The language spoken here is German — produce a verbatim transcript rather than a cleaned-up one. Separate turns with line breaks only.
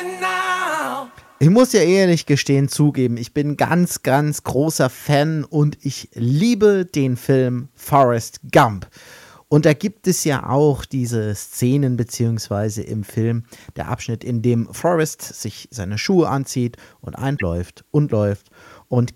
Ich muss ja ehrlich gestehen, zugeben, ich bin ganz, ganz großer Fan und ich liebe den Film Forrest Gump. Und da gibt es ja auch diese Szenen, beziehungsweise im Film der Abschnitt, in dem Forrest sich seine Schuhe anzieht und einläuft und läuft und